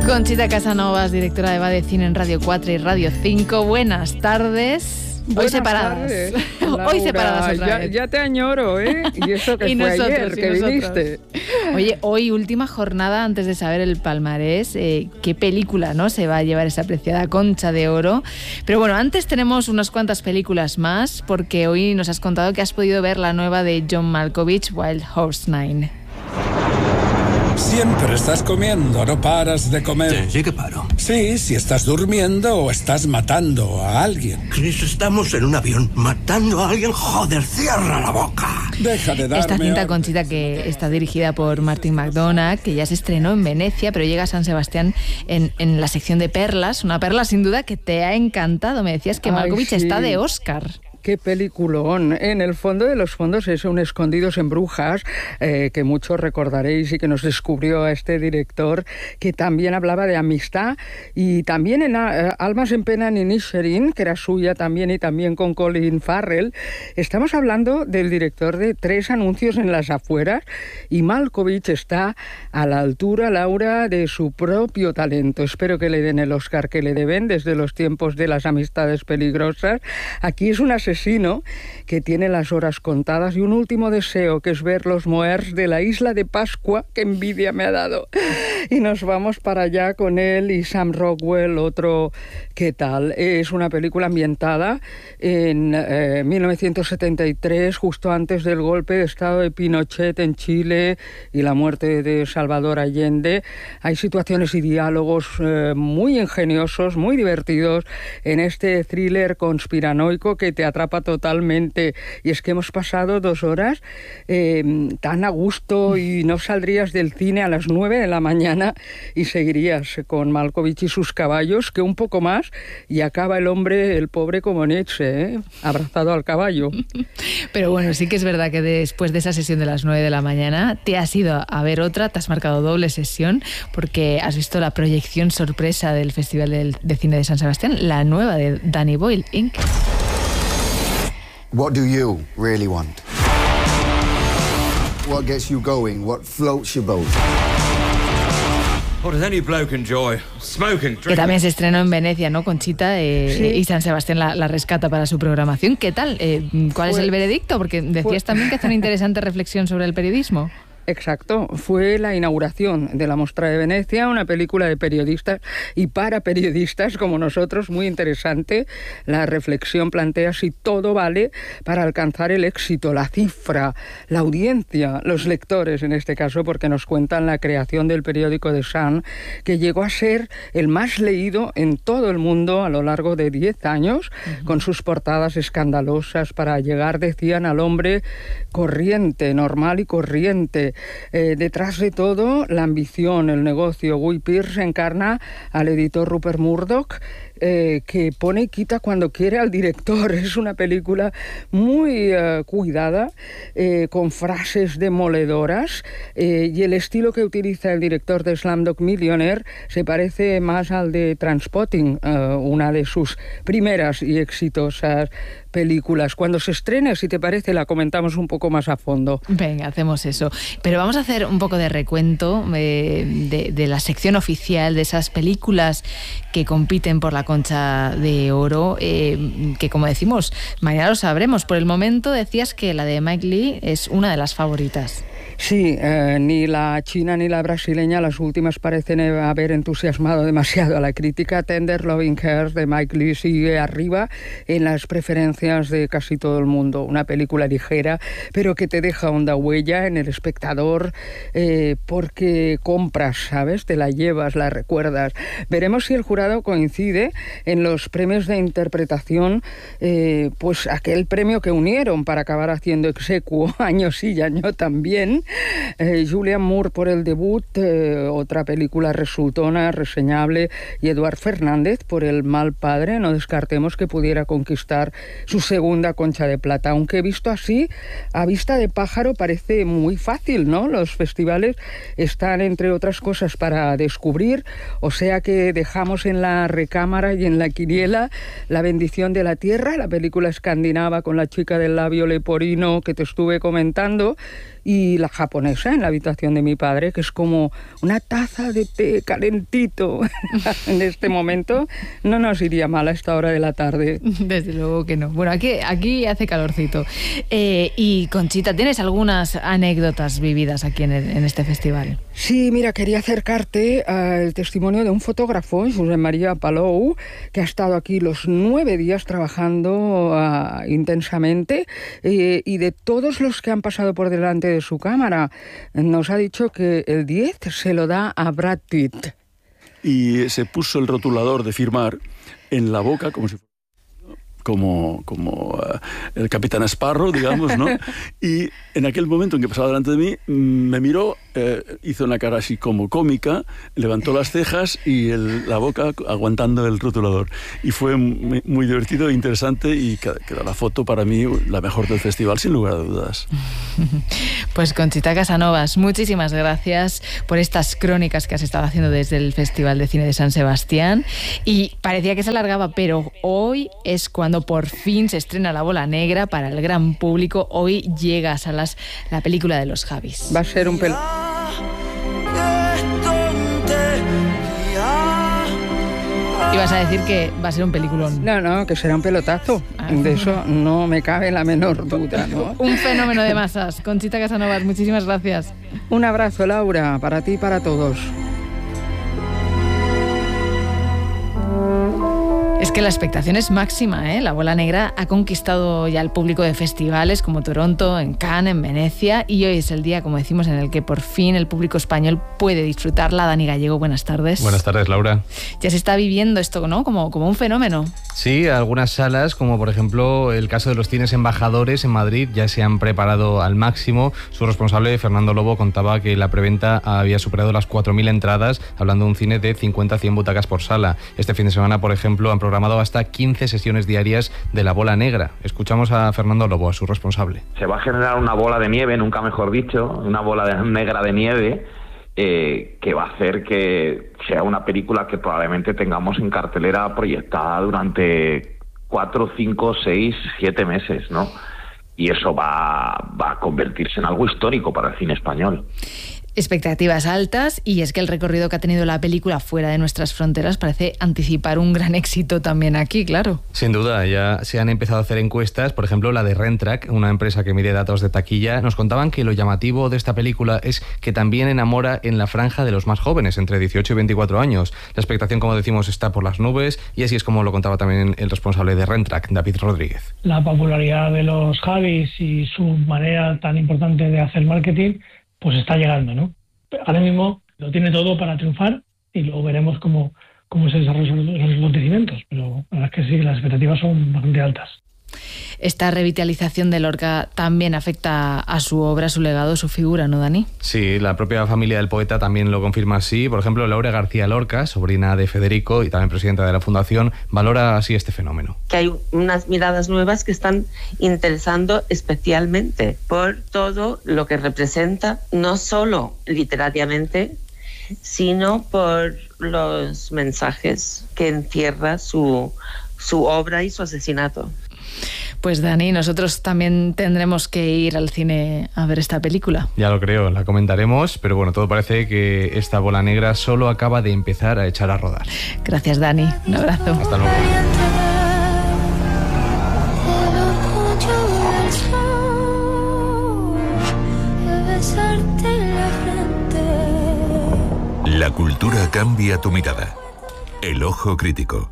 Conchita Casanovas, directora de Va de Cine en Radio 4 y Radio 5. Buenas tardes. Hoy separadas. Hoy separadas otra vez. Ya te añoro, ¿eh? Y eso que y fue nosotros, ayer, que viniste. Oye, hoy última jornada antes de saber el palmarés. ¿Qué película, no, se va a llevar esa apreciada Concha de Oro? Pero bueno, antes tenemos unas cuantas películas más, porque hoy nos has contado que has podido ver la nueva de John Malkovich, Wild Horse 9. Siempre estás comiendo, no paras de comer. Sí que paro. Sí, si estás durmiendo o estás matando a alguien. Chris, estamos en un avión matando a alguien. Joder, cierra la boca. Deja de darme Esta cinta, orden. Conchita, que está dirigida por Martin McDonagh, que ya se estrenó en Venecia, pero llega a San Sebastián en la sección de perlas. Una perla sin duda que te ha encantado. Me decías que Malkovich sí. está de Oscar. Qué peliculón. En el fondo de los fondos es un Escondidos en Brujas, que muchos recordaréis y que nos descubrió a este director, que también hablaba de amistad, y también en Almas en Pena en Inisherin, que era suya también, y también con Colin Farrell. Estamos hablando del director de 3 anuncios en las afueras, y Malkovich está a la altura, Laura, de su propio talento. Espero que le den el Oscar que le deben desde los tiempos de Las amistades peligrosas. Aquí es un asesino que tiene las horas contadas y un último deseo, que es ver los moers de la isla de Pascua. ¡Qué envidia me ha dado! Y nos vamos para allá con él y Sam Rockwell, otro. ¿Qué tal? Es una película ambientada en 1973, justo antes del golpe de estado de Pinochet en Chile y la muerte de Salvador Allende. Hay situaciones y diálogos muy ingeniosos, muy divertidos en este thriller conspiranoico que te atrapa totalmente. Y es que hemos pasado 2 horas tan a gusto, y no saldrías del cine a las 9 de la mañana y seguirías con Malkovich y sus caballos, que un poco más y acaba el hombre, el pobre, como Nietzsche, abrazado al caballo. Pero bueno, sí que es verdad que después de esa sesión de las 9 de la mañana te has ido a ver otra, te has marcado doble sesión, porque has visto la proyección sorpresa del Festival de Cine de San Sebastián, la nueva de Danny Boyle, Inc. What do you really want? What gets you going? What floats your boat? What does any bloke enjoy? Smoking, Que drinking. también se estrenó en Venecia, ¿no, Conchita? Sí. Y San Sebastián la rescata para su programación. ¿Qué tal? ¿Cuál es el veredicto? Porque decías también que hace una interesante reflexión sobre el periodismo. Exacto, fue la inauguración de la Mostra de Venecia, una película de periodistas y para periodistas como nosotros, muy interesante. La reflexión plantea si todo vale para alcanzar el éxito, la cifra, la audiencia, los lectores en este caso, porque nos cuentan la creación del periódico The Sun, que llegó a ser el más leído en todo el mundo a lo largo de 10 años, con sus portadas escandalosas para llegar, decían, al hombre corriente, normal y corriente. Detrás de todo, la ambición, el negocio. Guy Pearce encarna al editor Rupert Murdoch, que pone y quita cuando quiere al director. Es una película muy cuidada, con frases demoledoras, y el estilo que utiliza el director de Slumdog Millionaire se parece más al de Trainspotting, una de sus primeras y exitosas películas. Cuando se estrene, si te parece, la comentamos un poco más a fondo. Venga, hacemos eso. Pero vamos a hacer un poco de recuento de la sección oficial, de esas películas que compiten por la Concha de Oro, que, como decimos, mañana lo sabremos. Por el momento decías que la de Mike Leigh es una de las favoritas. Sí, ni la china ni la brasileña, las últimas, parecen haber entusiasmado demasiado a la crítica. Tender Loving Care de Mike Leigh sigue arriba en las preferencias de casi todo el mundo. Una película ligera, pero que te deja honda huella en el espectador, porque compras, ¿sabes? Te la llevas, la recuerdas. Veremos si el jurado coincide en los premios de interpretación, pues aquel premio que unieron para acabar haciendo exequo año sí y año también. Julianne Moore por el debut, otra película resultona, reseñable, y Eduard Fernández por El mal padre. No descartemos que pudiera conquistar su segunda Concha de Plata, aunque visto así, a vista de pájaro, parece muy fácil, ¿no? Los festivales están, entre otras cosas, para descubrir, o sea que dejamos en la recámara y en la quiniela La bendición de la tierra, la película escandinava con la chica del labio leporino que te estuve comentando, y la japonesa en la habitación de mi padre, que es como una taza de té calentito en este momento, no nos iría mal a esta hora de la tarde. Desde luego que no. Bueno, aquí hace calorcito. Y Conchita, ¿tienes algunas anécdotas vividas aquí en este festival? Sí, mira, quería acercarte al testimonio de un fotógrafo, Josep María Palou, que ha estado aquí los 9 días trabajando intensamente, y de todos los que han pasado por delante de su cámara, nos ha dicho que el 10 se lo da a Brad Pitt. Y se puso el rotulador de firmar en la boca como si fuera como el Capitán Sparrow, digamos, ¿no? Y en aquel momento en que pasaba delante de mí, me miró, hizo una cara así como cómica, levantó las cejas y la boca aguantando el rotulador. Y fue muy divertido e interesante, y queda la foto para mí la mejor del festival, sin lugar a dudas. Pues Conchita Casanovas, muchísimas gracias por estas crónicas que has estado haciendo desde el Festival de Cine de San Sebastián. Y parecía que se alargaba, pero hoy es cuando por fin se estrena La Bola Negra para el gran público. Hoy llega a salas la película de los Javis. Va a ser un Ibas a decir que va a ser un peliculón. No, que será un pelotazo. De eso no me cabe la menor duda, ¿no? Un fenómeno de masas. Conchita Casanovas, muchísimas gracias. Un abrazo, Laura, para ti y para todos. Es que la expectación es máxima, ¿eh? La Bola Negra ha conquistado ya el público de festivales como Toronto, en Cannes, en Venecia, y hoy es el día, como decimos, en el que por fin el público español puede disfrutarla. Dani Gallego, buenas tardes. Buenas tardes, Laura. Ya se está viviendo esto, ¿no? Como un fenómeno. Sí, algunas salas, como por ejemplo el caso de los cines Embajadores en Madrid, ya se han preparado al máximo. Su responsable, Fernando Lobo, contaba que la preventa había superado las 4.000 entradas, hablando de un cine de 50-100 butacas por sala. Este fin de semana, por ejemplo, han programado hasta 15 sesiones diarias de La Bola Negra. Escuchamos a Fernando Lobo, a su responsable. Se va a generar una bola de nieve, nunca mejor dicho, una bola negra de nieve, que va a hacer que sea una película que probablemente tengamos en cartelera proyectada durante 4, 5, 6, 7 meses, ¿no? Y eso va a convertirse en algo histórico para el cine español. Expectativas altas, y es que el recorrido que ha tenido la película fuera de nuestras fronteras parece anticipar un gran éxito también aquí, claro. Sin duda, ya se han empezado a hacer encuestas, por ejemplo la de Rentrack, una empresa que mide datos de taquilla. Nos contaban que lo llamativo de esta película es que también enamora en la franja de los más jóvenes, entre 18 y 24 años. La expectación, como decimos, está por las nubes, y así es como lo contaba también el responsable de Rentrack, David Rodríguez. La popularidad de los Javis y su manera tan importante de hacer marketing pues está llegando, ¿no? Ahora mismo lo tiene todo para triunfar, y luego veremos cómo se desarrollan los acontecimientos, pero la verdad es que sí, las expectativas son bastante altas. Esta revitalización de Lorca también afecta a su obra, a su legado, a su figura, ¿no, Dani? Sí, la propia familia del poeta también lo confirma así. Por ejemplo, Laura García Lorca, sobrina de Federico y también presidenta de la Fundación, valora así este fenómeno. Que hay unas miradas nuevas que están interesando especialmente por todo lo que representa, no solo literariamente, sino por los mensajes que encierra su obra y su asesinato. Pues Dani, nosotros también tendremos que ir al cine a ver esta película. Ya lo creo, la comentaremos, pero bueno, todo parece que esta Bola Negra solo acaba de empezar a echar a rodar. Gracias, Dani. Un abrazo. Hasta luego. La cultura cambia tu mirada. El ojo crítico.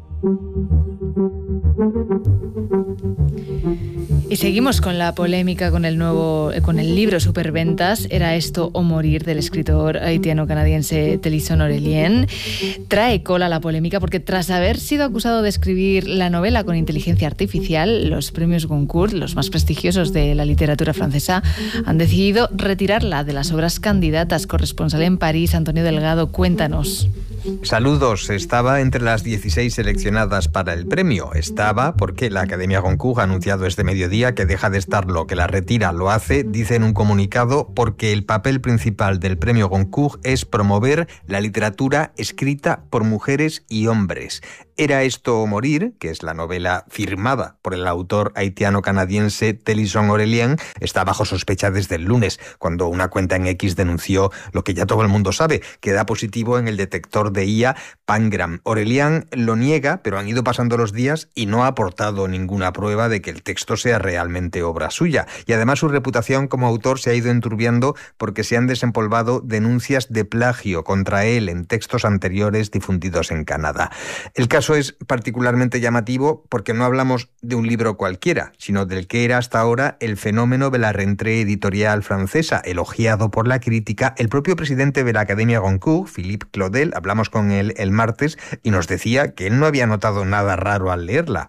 Y seguimos con la polémica con el libro Superventas, Era esto o morir, del escritor haitiano-canadiense Télisson Aurélien. Trae cola la polémica porque tras haber sido acusado de escribir la novela con inteligencia artificial, los premios Goncourt, los más prestigiosos de la literatura francesa, han decidido retirarla de las obras candidatas. Corresponsal en París, Antonio Delgado, cuéntanos. Saludos. Estaba entre las 16 seleccionadas para el premio. Estaba porque la Academia Goncourt ha anunciado este mediodía que deja de estarlo, que la retira. Lo hace, dice en un comunicado, porque el papel principal del premio Goncourt es promover la literatura escrita por mujeres y hombres. Era esto o morir, que es la novela firmada por el autor haitiano-canadiense Télisson Aurélien, está bajo sospecha desde el lunes, cuando una cuenta en X denunció lo que ya todo el mundo sabe, que da positivo en el detector de IA Pangram. Aurélien lo niega, pero han ido pasando los días y no ha aportado ninguna prueba de que el texto sea realmente obra suya. Y además su reputación como autor se ha ido enturbiando porque se han desempolvado denuncias de plagio contra él en textos anteriores difundidos en Canadá. El caso es particularmente llamativo porque no hablamos de un libro cualquiera, sino del que era hasta ahora el fenómeno de la rentrée editorial francesa, elogiado por la crítica. El propio presidente de la Academia Goncourt, Philippe Claudel, hablamos con él el martes y nos decía que él no había notado nada raro al leerla.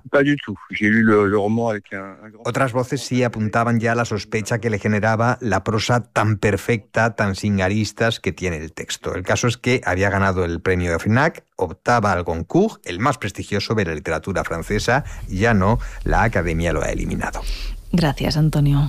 Otras voces sí apuntaban ya a la sospecha que le generaba la prosa tan perfecta, tan sin aristas que tiene el texto. El caso es que había ganado el premio de FNAC, optaba al Goncourt, el más prestigioso de la literatura francesa, ya no, la Academia lo ha eliminado. Gracias, Antonio.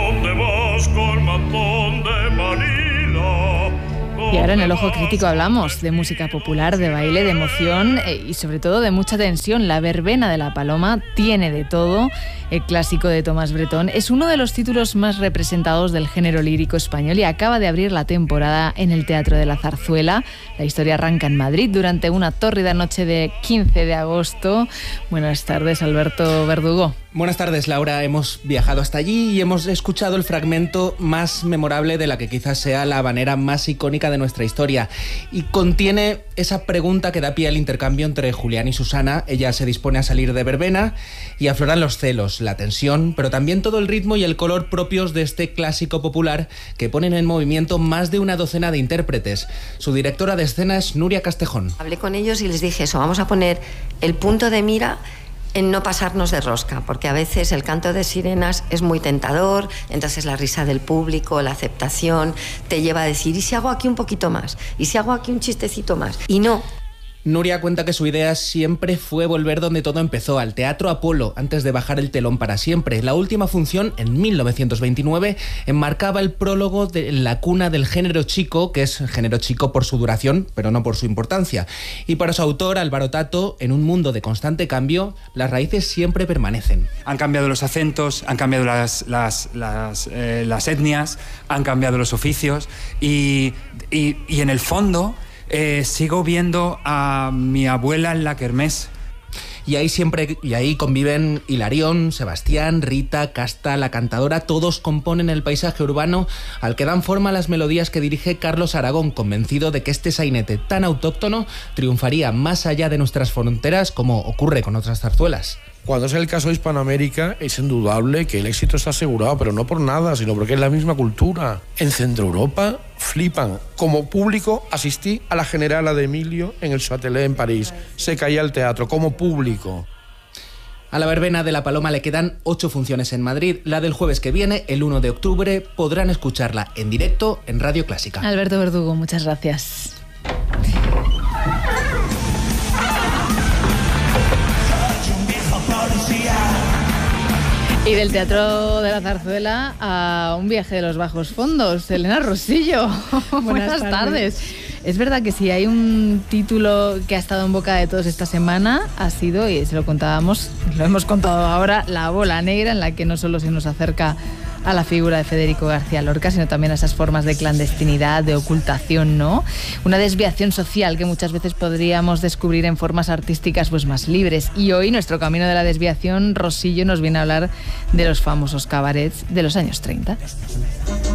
Y ahora en el Ojo Crítico hablamos de música popular, de baile, de emoción y sobre todo de mucha tensión. La verbena de la Paloma tiene de todo. El clásico de Tomás Bretón es uno de los títulos más representados del género lírico español y acaba de abrir la temporada en el Teatro de la Zarzuela. La historia arranca en Madrid durante una tórrida noche de 15 de agosto. Buenas tardes, Alberto Verdugo. Buenas tardes, Laura. Hemos viajado hasta allí y hemos escuchado el fragmento más memorable de la que quizás sea la habanera más icónica de nuestra historia. Y contiene esa pregunta que da pie al intercambio entre Julián y Susana. Ella se dispone a salir de verbena y afloran los celos, la tensión, pero también todo el ritmo y el color propios de este clásico popular que ponen en movimiento más de una docena de intérpretes. Su directora de escena es Nuria Castejón. Hablé con ellos y les dije eso, vamos a poner el punto de mira en no pasarnos de rosca, porque a veces el canto de sirenas es muy tentador, entonces la risa del público, la aceptación, te lleva a decir, ¿y si hago aquí un poquito más? ¿Y si hago aquí un chistecito más? Y no. Nuria cuenta que su idea siempre fue volver donde todo empezó, al Teatro Apolo, antes de bajar el telón para siempre. La última función, en 1929, enmarcaba el prólogo de la cuna del género chico, que es género chico por su duración, pero no por su importancia. Y para su autor, Álvaro Tato, en un mundo de constante cambio, las raíces siempre permanecen. Han cambiado los acentos, han cambiado las etnias, han cambiado los oficios y en el fondo sigo viendo a mi abuela en la kermés. Y ahí conviven Hilarión, Sebastián, Rita, Casta, la cantadora, todos componen el paisaje urbano al que dan forma las melodías que dirige Carlos Aragón, convencido de que este sainete tan autóctono triunfaría más allá de nuestras fronteras como ocurre con otras zarzuelas. Cuando es el caso de Hispanoamérica, es indudable que el éxito está asegurado, pero no por nada, sino porque es la misma cultura. En Centro Europa flipan. Como público asistí a la Generala de Emilio en el Châtelet en París. Se caía el teatro, como público. A la verbena de la Paloma le quedan 8 funciones en Madrid. La del jueves que viene, el 1 de octubre, podrán escucharla en directo en Radio Clásica. Alberto Verdugo, muchas gracias. Y del Teatro de la Zarzuela a un viaje de los bajos fondos. Elena Rosillo, buenas tardes. Es verdad que si hay un título que ha estado en boca de todos esta semana, ha sido, y se lo contábamos, lo hemos contado ahora, La Bola Negra, en la que no solo se nos acerca a la figura de Federico García Lorca, sino también a esas formas de clandestinidad, de ocultación, ¿no? Una desviación social que muchas veces podríamos descubrir en formas artísticas pues más libres. Y hoy nuestro camino de la desviación, Rosillo nos viene a hablar de los famosos cabarets de los años 30.